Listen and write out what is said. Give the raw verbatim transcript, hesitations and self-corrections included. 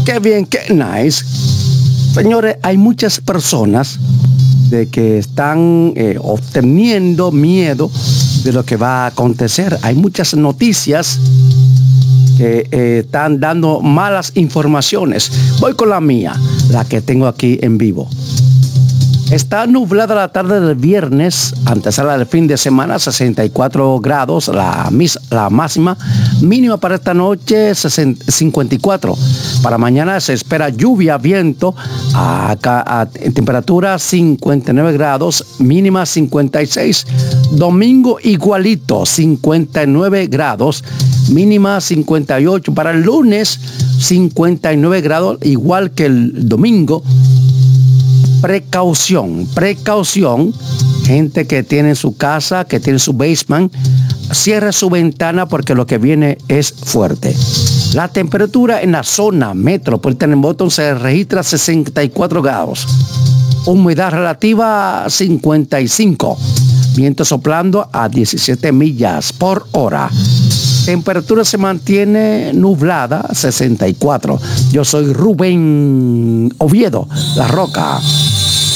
Qué bien, qué nice. Señores, hay muchas personas de que están eh, obteniendo miedo de lo que va a acontecer. Hay muchas noticias que eh, están dando malas informaciones. Voy con la mía, la que tengo aquí en vivo. Está nublada la tarde del viernes, antesala del fin de semana, sesenta y cuatro grados, la, mis, la máxima. Mínima para esta noche, cincuenta y cuatro. Para mañana se espera lluvia, viento, a, a, a temperatura cincuenta y nueve grados, mínima cincuenta y seis. Domingo igualito, cincuenta y nueve grados, mínima cincuenta y ocho. Para el lunes, cincuenta y nueve grados, igual que el domingo. Precaución, precaución, gente que tiene su casa, que tiene su basement, cierre su ventana porque lo que viene es fuerte. La temperatura en la zona metropolitana en Boston se registra sesenta y cuatro grados. Humedad relativa cincuenta y cinco. Viento soplando a diecisiete millas por hora. Temperatura se mantiene nublada, sesenta y cuatro. Yo soy Rubén Oviedo, La Roca.